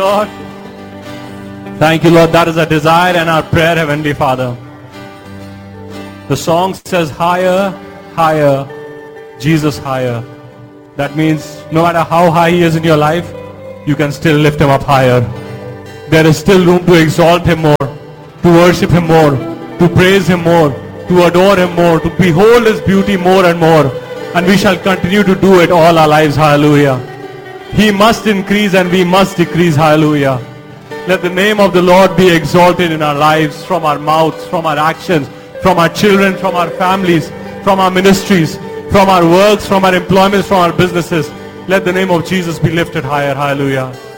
Lord. Thank you, Lord. That is our desire and our prayer, Heavenly Father. The song says, higher, higher, Jesus higher. That means no matter how high He is in your life, you can still lift Him up higher. There is still room to exalt Him more, to worship Him more, to praise Him more, to adore Him more, to behold His beauty more and more. And we shall continue to do it all our lives. Hallelujah. He must increase and we must decrease. Hallelujah. Let the name of the Lord be exalted in our lives, from our mouths, from our actions, from our children, from our families, from our ministries, from our works, from our employments, from our businesses. Let the name of Jesus be lifted higher. Hallelujah.